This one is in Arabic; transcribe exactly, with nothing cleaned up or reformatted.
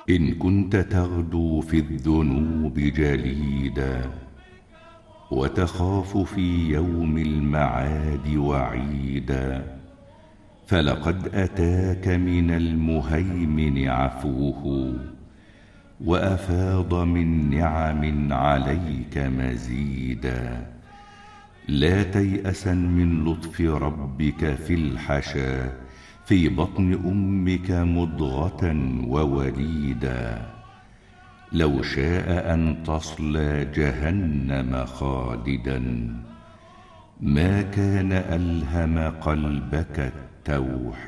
إن كنت تغدو في الذنوب جليدا وتخاف في يوم المعاد وعيدا، فلقد أتاك من المهيمن عفوه وأفاض من نعم عليك مزيدا. لا تيأسا من لطف ربك في الحشا في بطن أمك مضغة ووليدا. لو شاء أن تصلى جهنم خالدا ما كان ألهم قلبك التوحيد.